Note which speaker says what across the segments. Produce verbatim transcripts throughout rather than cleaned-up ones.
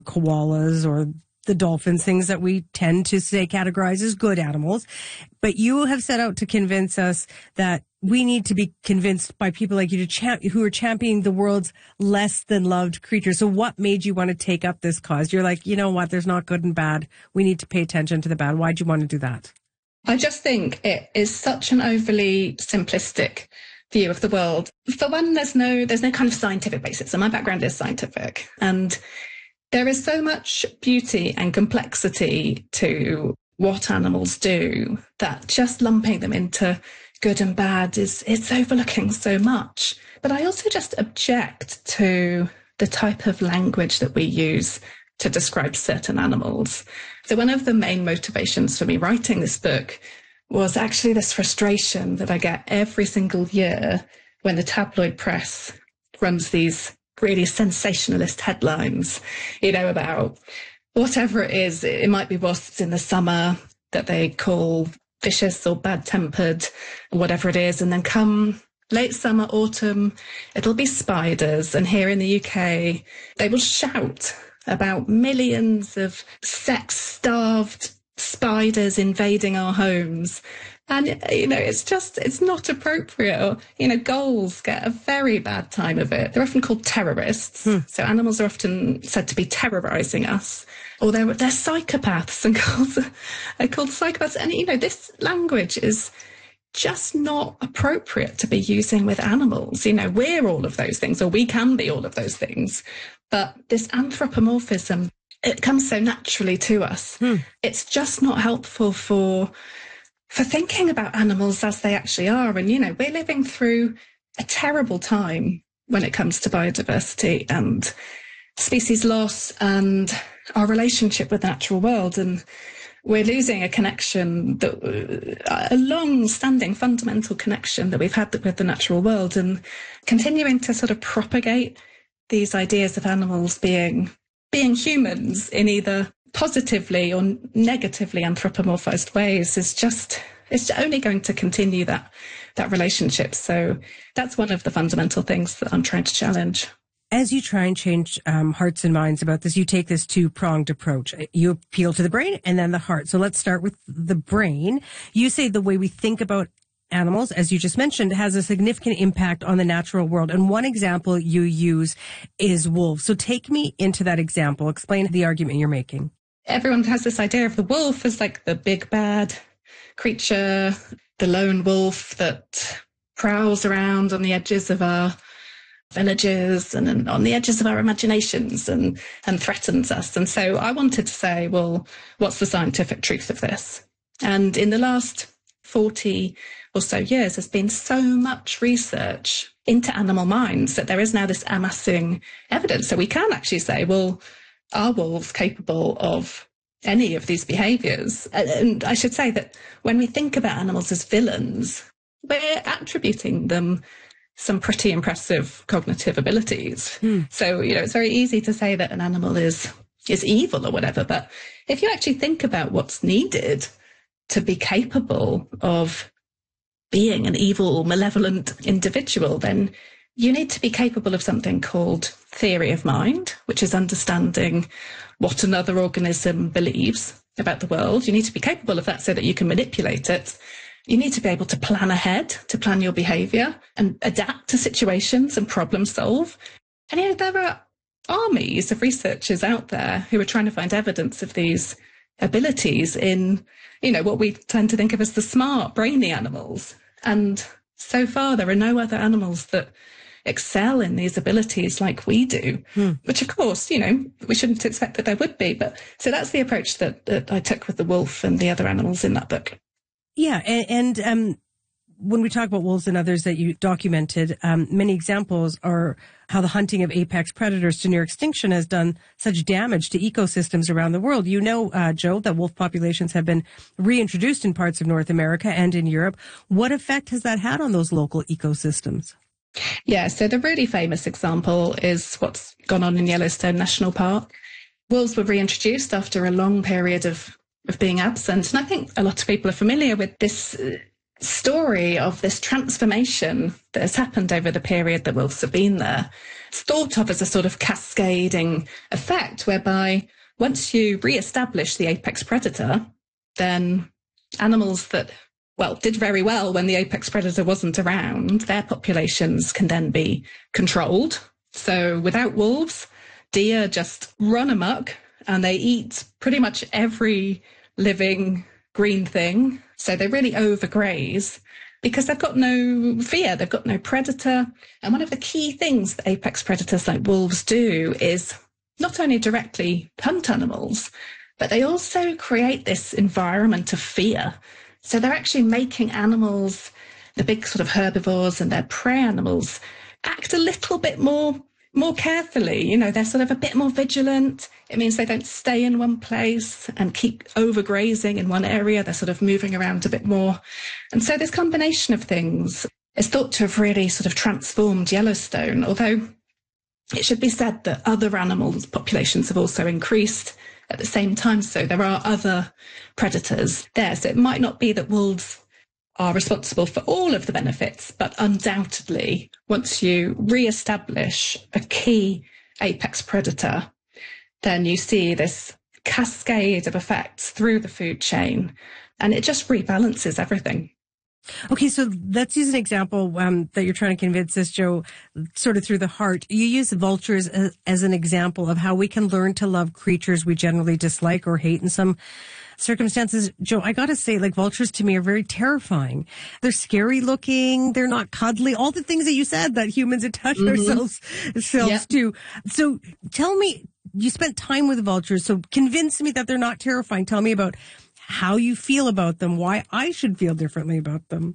Speaker 1: koalas or the dolphins, things that we tend to say categorize as good animals. But you have set out to convince us that we need to be convinced by people like you to champ- who are championing the world's less than loved creatures. So what made you want to take up this cause? You're like, you know what, there's not good and bad. We need to pay attention to the bad. Why'd you want to do that?
Speaker 2: I just think it is such an overly simplistic view of the world. For one, there's no there's no kind of scientific basis. So my background is scientific, and there is so much beauty and complexity to what animals do that just lumping them into good and bad is it's overlooking so much. But I also just object to the type of language that we use to describe certain animals. So one of the main motivations for me writing this book was actually this frustration that I get every single year when the tabloid press runs these really sensationalist headlines, you know, about whatever it is. It might be wasps in the summer that they call vicious or bad-tempered, whatever it is. And then come late summer, autumn, it'll be spiders. And here in the U K, they will shout about millions of sex-starved spiders invading our homes. And, you know, it's just, it's not appropriate. You know, gulls get a very bad time of it. They're often called terrorists. Hmm. So animals are often said to be terrorizing us. Or they're, they're psychopaths, and gulls are called psychopaths. And, you know, this language is just not appropriate to be using with animals. You know, we're all of those things, or we can be all of those things. But this anthropomorphism, it comes so naturally to us. Hmm. It's just not helpful for for thinking about animals as they actually are. And, you know, we're living through a terrible time when it comes to biodiversity and species loss and our relationship with the natural world. And we're losing a connection, that a long-standing fundamental connection that we've had with the natural world, and continuing to sort of propagate these ideas of animals being being humans in either positively or negatively anthropomorphized ways is just, it's only going to continue that that relationship. So that's one of the fundamental things that I'm trying to challenge.
Speaker 1: As you try and change um, hearts and minds about this, you take this two-pronged approach. You appeal to the brain and then the heart. So let's start with the brain. You say the way we think about animals, as you just mentioned, has a significant impact on the natural world. And one example you use is wolves. So take me into that example. Explain the argument you're making.
Speaker 2: Everyone has this idea of the wolf as like the big bad creature, the lone wolf that prowls around on the edges of our villages and on the edges of our imaginations and, and threatens us. And so I wanted to say, well, what's the scientific truth of this? And in the last forty or so years, there's been so much research into animal minds that there is now this amassing evidence. So we can actually say, well, are wolves capable of any of these behaviours? And I should say that when we think about animals as villains, we're attributing them some pretty impressive cognitive abilities. Hmm. So, you know, it's very easy to say that an animal is is evil or whatever, but if you actually think about what's needed to be capable of being an evil, malevolent individual, then you need to be capable of something called theory of mind, which is understanding what another organism believes about the world. You need to be capable of that so that you can manipulate it. You need to be able to plan ahead, to plan your behaviour and adapt to situations and problem solve. And, you know, there are armies of researchers out there who are trying to find evidence of these abilities in, you know, what we tend to think of as the smart, brainy animals. And so far, there are no other animals that excel in these abilities like we do, hmm. which, of course, you know, we shouldn't expect that there would be. But so that's the approach that, that I took with the wolf and the other animals in that book.
Speaker 1: Yeah. And, and um, when we talk about wolves and others that you documented, um, many examples are how the hunting of apex predators to near extinction has done such damage to ecosystems around the world. You know, uh, Joe, that wolf populations have been reintroduced in parts of North America and in Europe. What effect has that had on those local ecosystems?
Speaker 2: Yeah, so the really famous example is what's gone on in Yellowstone National Park. Wolves were reintroduced after a long period of, of being absent. And I think a lot of people are familiar with this uh, story of this transformation that has happened over the period that wolves have been there. It's thought of as a sort of cascading effect whereby once you re-establish the apex predator, then animals that, well, did very well when the apex predator wasn't around, their populations can then be controlled. So without wolves, deer just run amok and they eat pretty much every living green thing. So they really overgraze because they've got no fear, they've got no predator. And one of the key things that apex predators like wolves do is not only directly hunt animals, but they also create this environment of fear. So they're actually making animals, the big sort of herbivores and their prey animals, act a little bit more more carefully. You know, they're sort of a bit more vigilant. It means they don't stay in one place and keep overgrazing in one area. They're sort of moving around a bit more. And so this combination of things is thought to have really sort of transformed Yellowstone, although it should be said that other animals' populations have also increased at the same time. So there are other predators there. So it might not be that wolves are responsible for all of the benefits, but undoubtedly, once you re-establish a key apex predator, then you see this cascade of effects through the food chain, and it just rebalances everything.
Speaker 1: Okay, so let's use an example um, that you're trying to convince us, Jo, sort of through the heart. You use vultures as, as an example of how we can learn to love creatures we generally dislike or hate in some circumstances. Jo, I gotta say, like, vultures to me are very terrifying. They're scary looking. They're not cuddly. All the things that you said that humans attach mm-hmm. ourselves, ourselves yep. to. So tell me, you spent time with vultures, so convince me that they're not terrifying. Tell me about how you feel about them, why I should feel differently about them.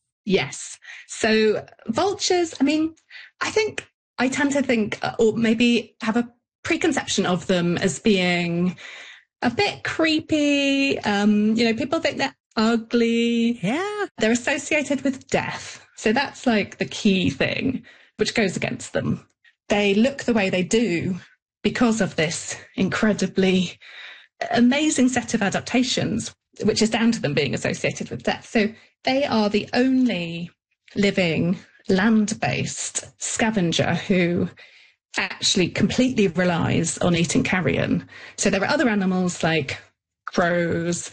Speaker 2: Yes. So vultures, I mean, I think I tend to think, uh, or maybe have a preconception of them as being a bit creepy. Um, you know, people think they're ugly.
Speaker 1: Yeah.
Speaker 2: They're associated with death. So that's like the key thing, which goes against them. They look the way they do because of this incredibly amazing set of adaptations, which is down to them being associated with death. So they are the only living land-based scavenger who actually completely relies on eating carrion. So there are other animals like crows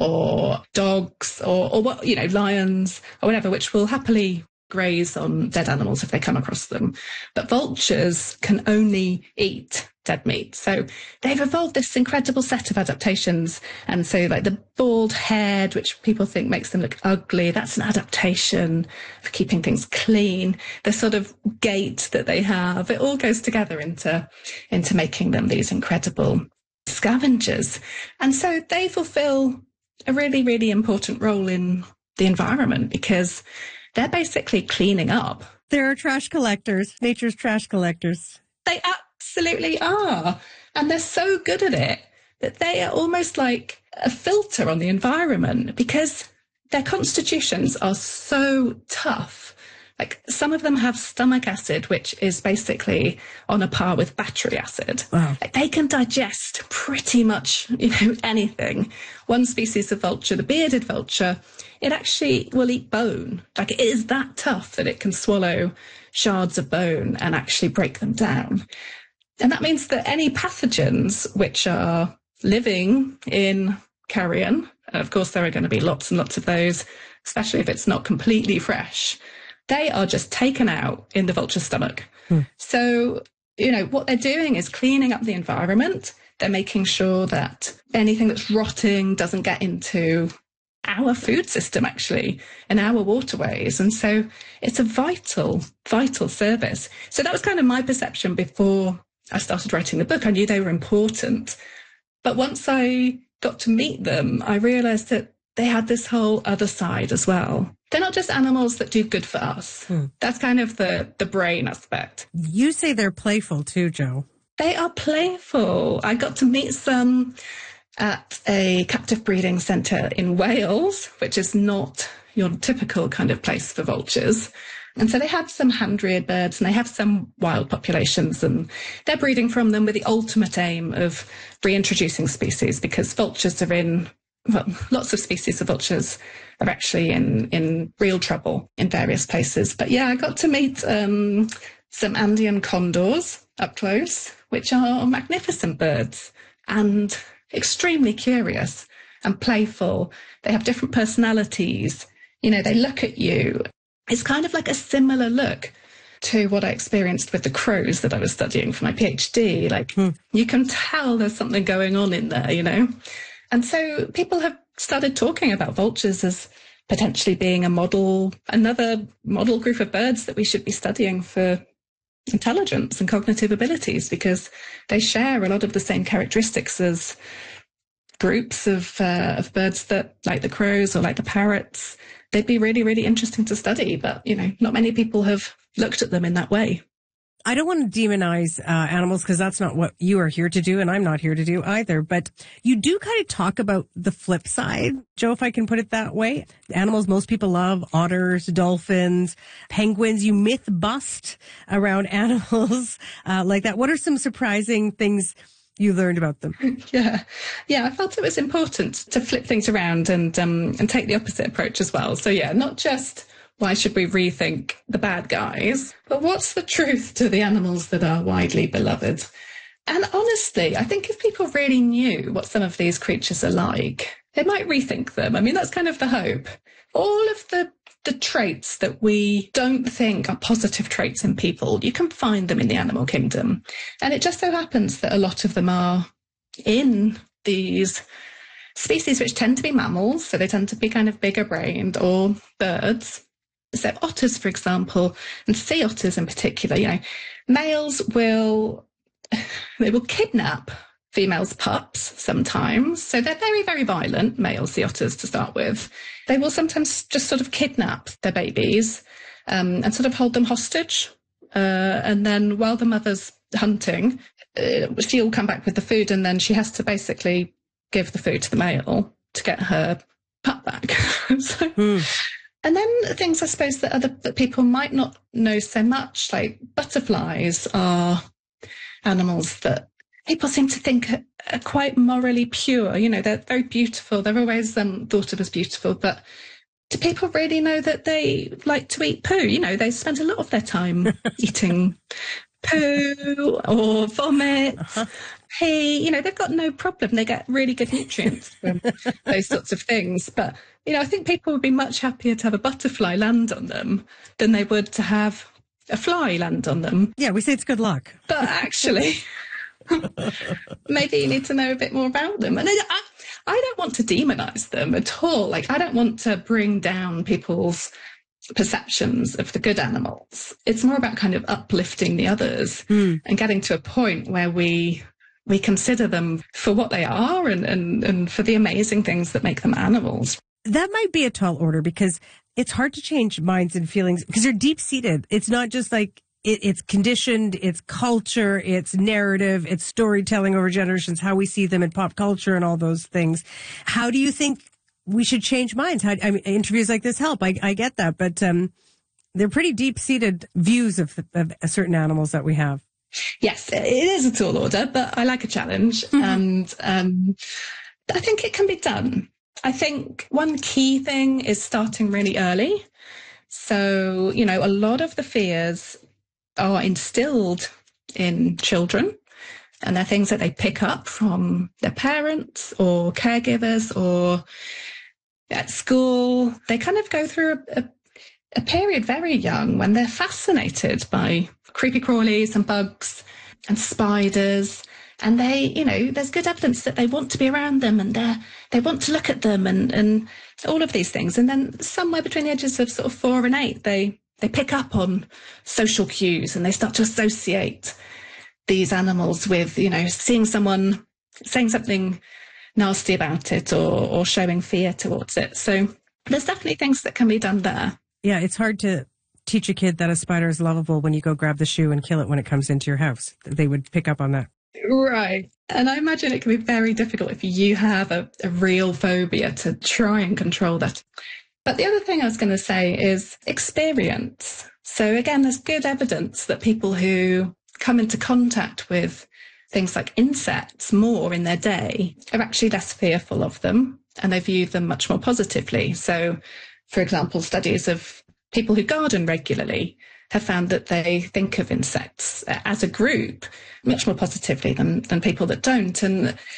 Speaker 2: or dogs or, or what, you know, lions or whatever, which will happily graze on dead animals if they come across them. But vultures can only eat dead meat. So they've evolved this incredible set of adaptations. And so like the bald head, which people think makes them look ugly, that's an adaptation for keeping things clean. The sort of gait that they have, it all goes together into, into making them these incredible scavengers. And so they fulfill a really, really important role in the environment because they're basically cleaning up.
Speaker 1: They're trash collectors, nature's trash collectors.
Speaker 2: They absolutely are. And they're so good at it that they are almost like a filter on the environment because their constitutions are so tough. Like some of them have stomach acid, which is basically on a par with battery acid.
Speaker 1: Wow.
Speaker 2: Like they can digest pretty much, you know, anything. One species of vulture, the bearded vulture, it actually will eat bone. Like it is that tough that it can swallow shards of bone and actually break them down. And that means that any pathogens which are living in carrion, and of course there are going to be lots and lots of those, especially if it's not completely fresh, they are just taken out in the vulture's stomach. Hmm. So, you know, what they're doing is cleaning up the environment. They're making sure that anything that's rotting doesn't get into our food system, actually, and our waterways. And so it's a vital, vital service. So that was kind of my perception before I started writing the book. I knew they were important. But once I got to meet them, I realized that they had this whole other side as well. They're not just animals that do good for us. Hmm. That's kind of the, the brain aspect.
Speaker 1: You say they're playful too, Jo.
Speaker 2: They are playful. I got to meet some at a captive breeding centre in Wales, which is not your typical kind of place for vultures. And so they have some hand-reared birds and they have some wild populations and they're breeding from them with the ultimate aim of reintroducing species because vultures are in well, lots of species of vultures are actually in, in real trouble in various places. But yeah, I got to meet um, some Andean condors up close, which are magnificent birds and extremely curious and playful. They have different personalities. You know, they look at you. It's kind of like a similar look to what I experienced with the crows that I was studying for my PhD. Like, hmm. you can tell there's something going on in there, you know? And so people have started talking about vultures as potentially being a model, another model group of birds that we should be studying for intelligence and cognitive abilities, because they share a lot of the same characteristics as groups of, uh, of birds that, like the crows or like the parrots. They'd be really, really interesting to study, but, you know, not many people have looked at them in that way.
Speaker 1: I don't want to demonize uh, animals, because that's not what you are here to do, and I'm not here to do either. But you do kind of talk about the flip side, Joe, if I can put it that way. Animals most people love: otters, dolphins, penguins. You myth bust around animals uh, like that. What are some surprising things you learned about them?
Speaker 2: Yeah, yeah. I felt it was important to flip things around and um, and take the opposite approach as well. So yeah, not just why should we rethink the bad guys, but what's the truth to the animals that are widely beloved? And honestly, I think if people really knew what some of these creatures are like, they might rethink them. I mean, that's kind of the hope. All of the the traits that we don't think are positive traits in people, you can find them in the animal kingdom. And it just so happens that a lot of them are in these species which tend to be mammals, so they tend to be kind of bigger brained, or birds. So otters, for example, and sea otters in particular, you know, males will, they will kidnap females' pups sometimes. So they're very, very violent, male sea otters to start with. They will sometimes just sort of kidnap their babies um, and sort of hold them hostage. Uh, and then while the mother's hunting, uh, she'll come back with the food, and then she has to basically give the food to the male to get her pup back. so, mm. And then things, I suppose, that other that people might not know so much, like butterflies are animals that people seem to think are, are quite morally pure. You know, they're very beautiful. They're always um, thought of as beautiful. But do people really know that they like to eat poo? You know, they spend a lot of their time eating poo or vomit. Uh-huh. Pee, you know, they've got no problem. They get really good nutrients from those sorts of things. But, you know, I think people would be much happier to have a butterfly land on them than they would to have a fly land on them.
Speaker 1: Yeah, we say it's good luck.
Speaker 2: But actually, maybe you need to know a bit more about them. And I, I don't want to demonize them at all. Like, I don't want to bring down people's perceptions of the good animals. It's more about kind of uplifting the others mm. and getting to a point where we we consider them for what they are and, and, and for the amazing things that make them animals.
Speaker 1: That might be a tall order, because it's hard to change minds and feelings because they're deep-seated. It's not just like it, it's conditioned, it's culture, it's narrative, it's storytelling over generations, how we see them in pop culture and all those things. How do you think we should change minds? How, I mean, interviews like this help. I, I get that, but um, they're pretty deep-seated views of, of certain animals that we have.
Speaker 2: Yes, it is a tall order, but I like a challenge. Mm-hmm. And um, I think it can be done. I think one key thing is starting really early. So, you know, a lot of the fears are instilled in children, and they're things that they pick up from their parents or caregivers or at school. They kind of go through a, a, a period very young when they're fascinated by creepy crawlies and bugs and spiders. And they, you know, there's good evidence that they want to be around them, and they they want to look at them, and, and all of these things. And then somewhere between the ages of sort of four and eight, they, they pick up on social cues, and they start to associate these animals with, you know, seeing someone saying something nasty about it or, or showing fear towards it. So there's definitely things that can be done there.
Speaker 1: Yeah, it's hard to teach a kid that a spider is lovable when you go grab the shoe and kill it when it comes into your house. They would pick up on that.
Speaker 2: Right. And I imagine it can be very difficult if you have a, a real phobia to try and control that. But the other thing I was going to say is experience. So again, there's good evidence that people who come into contact with things like insects more in their day are actually less fearful of them. and they view them much more positively. So, for example, studies of people who garden regularly have found that they think of insects as a group much more positively than, than people that don't. And